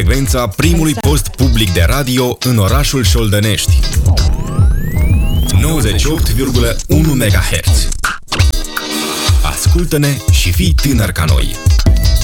Frecvența primului post public de radio în orașul Șoldănești. 98,1 MHz. Ascultă-ne și fii tânăr ca noi.